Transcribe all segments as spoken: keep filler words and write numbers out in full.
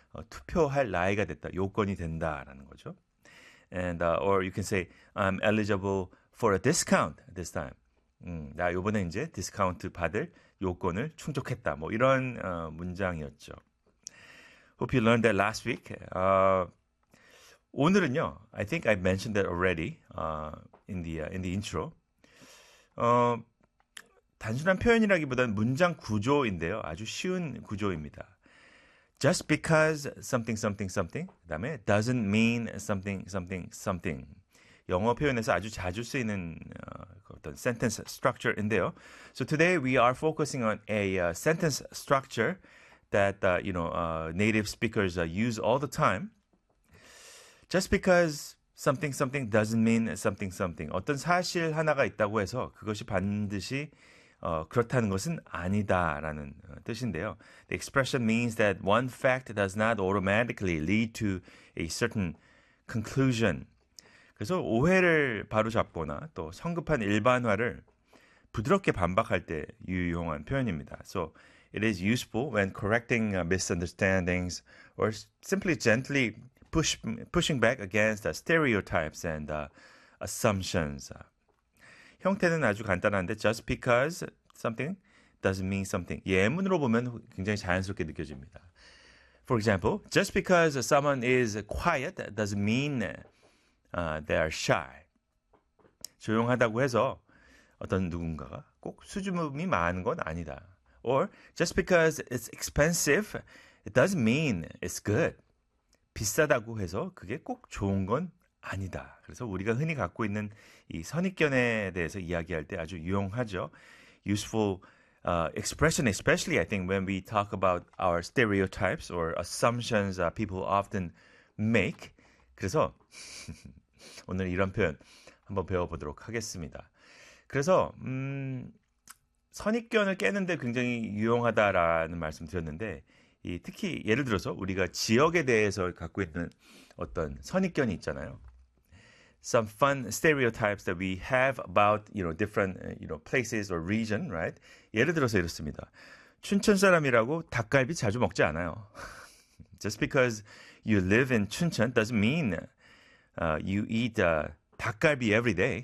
어, 투표할 나이가 됐다, 요건이 된다라는 거죠. And uh, or you can say I'm eligible for a discount this time. 음, 나 요번에 이제 디스카운트 받을 요건을 충족했다. 뭐 이런 어, 문장이었죠. Hope you learned that last week. Uh, 오늘은요, I think I mentioned that already uh, in the uh, in the intro. 어, 단순한 표현이라기보다는 문장 구조인데요. 아주 쉬운 구조입니다. Just because something something something 그다음에 doesn't mean something something something. 영어 표현에서 아주 자주 쓰이는 어, 어떤 sentence structure인데요. So today we are focusing on a uh, sentence structure that uh, you know uh, native speakers uh, use all the time. Just because something something doesn't mean something something. 어떤 사실 하나가 있다고 해서 그것이 반드시 어, 그렇다는 것은 아니다라는 어, 뜻인데요. The expression means that one fact does not automatically lead to a certain conclusion. 그래서 오해를 바로잡거나 또 성급한 일반화를 부드럽게 반박할 때 유용한 표현입니다. So it is useful when correcting uh, misunderstandings or simply gently push, pushing back against uh, stereotypes and uh, assumptions. 형태는 아주 간단한데 just because something doesn't mean something. 예문으로 보면 굉장히 자연스럽게 느껴집니다. For example, just because someone is quiet doesn't mean uh, they are shy. 조용하다고 해서 어떤 누군가가 꼭 수줍음이 많은 건 아니다. Or just because it's expensive, it doesn't mean it's good. 비싸다고 해서 그게 꼭 좋은 건 아니다. 그래서 우리가 흔히 갖고 있는 이 선입견에 대해서 이야기할 때 아주 유용하죠. Useful uh, expression, especially I think when we talk about our stereotypes or assumptions uh, people often make. 그래서 오늘 이런 표현 한번 배워보도록 하겠습니다. 그래서 음, 선입견을 깨는데 굉장히 유용하다라는 말씀 드렸는데 이 특히 예를 들어서 우리가 지역에 대해서 갖고 있는 어떤 선입견이 있잖아요. Some fun stereotypes that we have about, you know, different, you know, places or region, right? 예를 들어서 이렇습니다. 춘천 사람이라고 닭갈비 자주 먹지 않아요. Just because you live in 춘천 doesn't mean uh, you eat uh, 닭갈비 every day.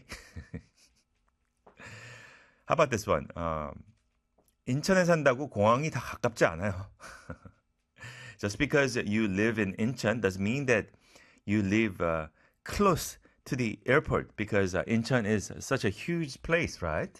How about this one? Uh, 인천에 산다고 공항이 다 가깝지 않아요. Just because you live in Incheon doesn't mean that you live uh, close to the airport because uh, Incheon is such a huge place, right?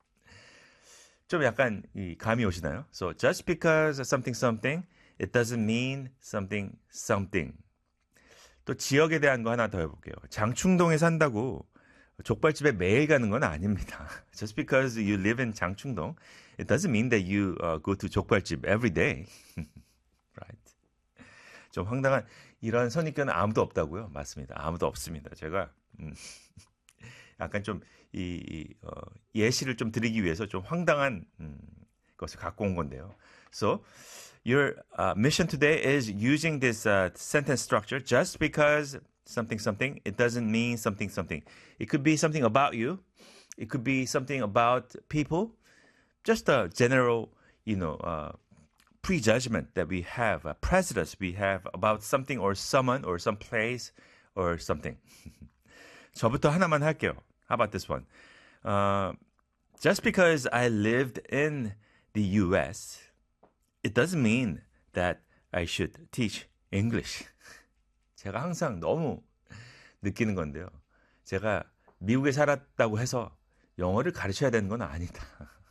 좀 약간 이 감이 오시나요? So just because something something, it doesn't mean something something. 또 지역에 대한 거 하나 더 해볼게요. 장충동에 산다고 족발집에 매일 가는 건 아닙니다. Just because you live in 장충동, it doesn't mean that you uh, go to 족발집 every day. Right? 좀 황당한 이런 선입견은 아무도 없다고요? 맞습니다. 아무도 없습니다. 제가 음, 약간 좀 이, 이 어, 예시를 좀 드리기 위해서 좀 황당한 음, 것을 갖고 온 건데요. So your uh, mission today is using this uh, sentence structure just because something something it doesn't mean something something. It could be something about you. It could be something about people. Just a general, you know, uh, prejudgment that we have, a prejudice we have about something or someone or some place or something. 저부터 하나만 할게요. How about this one? Uh, just because I lived in the U S, it doesn't mean that I should teach English. 제가 항상 너무 느끼는 건데요. 제가 미국에 살았다고 해서 영어를 가르쳐야 되는 건 아니다.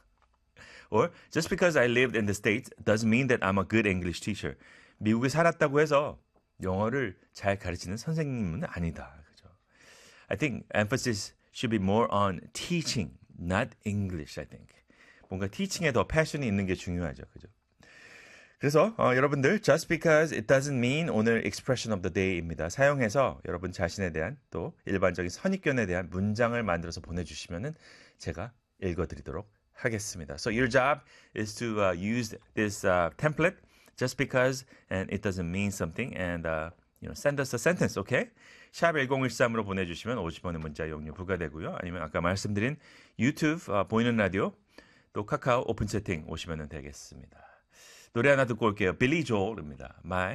Or just because I lived in the States doesn't mean that I'm a good English teacher. 미국에 살았다고 해서 영어를 잘 가르치는 선생님은 아니다. 그죠? I think emphasis should be more on teaching, not English, I think. 뭔가 teaching에 더 패션이 있는 게 중요하죠. 그죠? 그래서 어, 여러분들 just because it doesn't mean 오늘 expression of the day입니다. 사용해서 여러분 자신에 대한 또 일반적인 선입견에 대한 문장을 만들어서 보내주시면은 제가 읽어드리도록 하겠습니다. So your job is to uh, use this uh, template just because and it doesn't mean something and uh, you know send us a sentence, okay? 샵 일공일삼으로 보내주시면 오십 원의 문자 이용료 부과되고요. 아니면 아까 말씀드린 유튜브 어, 보이는 라디오 또 카카오 오픈 채팅 오시면 되겠습니다. 노래 하나 듣고 올게요. 빌리 조엘입니다. My